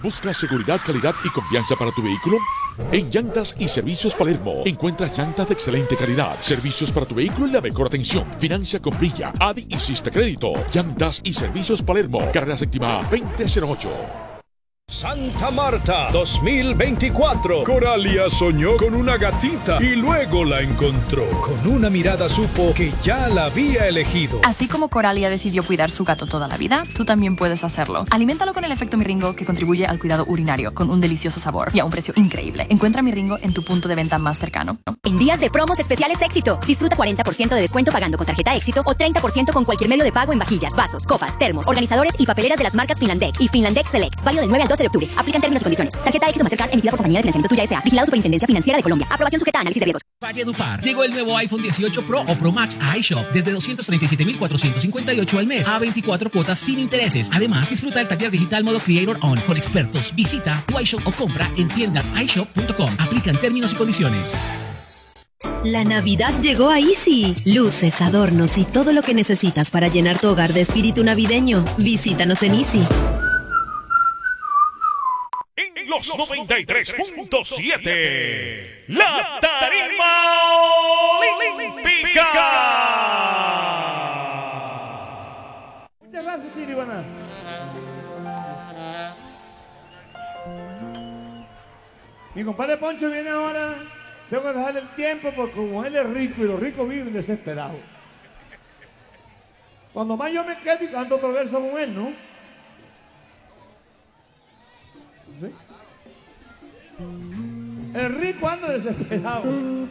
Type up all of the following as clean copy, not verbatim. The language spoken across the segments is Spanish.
¿Buscas seguridad, calidad y confianza para tu vehículo? En Llantas y Servicios Palermo encuentras llantas de excelente calidad, servicios para tu vehículo y la mejor atención. Financia con Brilla, ADI y Siste Crédito. Llantas y Servicios Palermo, carrera séptima 2008. Santa Marta 2024. Coralia soñó con una gatita y luego la encontró. Con una mirada supo que ya la había elegido. Así como Coralia decidió cuidar su gato toda la vida, tú también puedes hacerlo. Aliméntalo con el efecto Miringo, que contribuye al cuidado urinario, con un delicioso sabor y a un precio increíble. Encuentra Miringo en tu punto de venta más cercano. En días de promos especiales Éxito, disfruta 40% de descuento pagando con tarjeta Éxito o 30% con cualquier medio de pago en vajillas, vasos, copas, termos, organizadores y papeleras de las marcas Finlandec y Finlandec Select. Válido del 9 al 12 de octubre. Aplican términos y condiciones. Tarjeta Éxito Mastercard emitida por Compañía de Financiamiento Tuya S.A. Vigilado Superintendencia Financiera de Colombia. Aprobación sujeta a análisis de riesgos. Valledupar. Llegó el nuevo iPhone 18 Pro o Pro Max a iShop desde 237,458 al mes a 24 cuotas sin intereses. Además, disfruta del taller digital modo Creator On con expertos. Visita tu iShop o compra en tiendas iShop.com. Aplican términos y condiciones. La Navidad llegó a Easy. Luces, adornos y todo lo que necesitas para llenar tu hogar de espíritu navideño. Visítanos en Easy. En los 93.7, la tarima olímpica. Muchas gracias, Chiribana. Mi compadre Poncho viene ahora. Tengo que dejarle el tiempo porque como él es rico y los ricos viven desesperados. Cuando más yo me quedo y canto otro verso con él, ¿no? ¿Sí? El rico anda desesperado.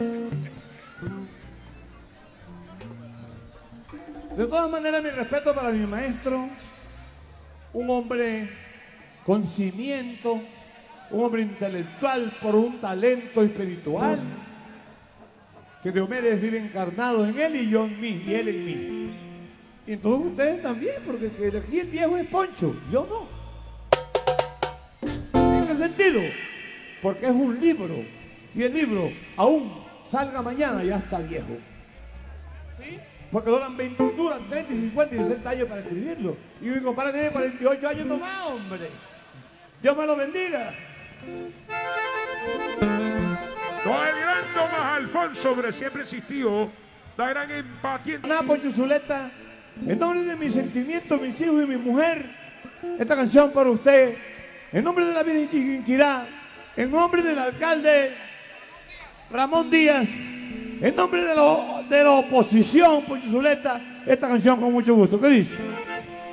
De todas maneras, mi respeto para mi maestro, un hombre con cimiento, un hombre intelectual por un talento espiritual, que Diomedes vive encarnado en él y yo en mí, y él en mí. Y en todos ustedes también, porque aquí el viejo es Poncho, yo no. ¿En qué sentido? Porque es un libro, y el libro, aún salga mañana, ya está viejo. ¿Sí? Porque duran 30, 50 y 60 años para escribirlo. Y mi compadre tiene 48 años nomás, hombre. Dios me lo bendiga. Con el gran Tomás Alfonso, hombre, siempre existió la gran empatía. Poncho Zuleta, en nombre de mis sentimientos, mis hijos y mi mujer, esta canción para usted, en nombre de la vida de Chiquinquirá, en nombre del alcalde Ramón Díaz, en nombre de la oposición, Poncho Zuleta, esta canción con mucho gusto. ¿Qué dice?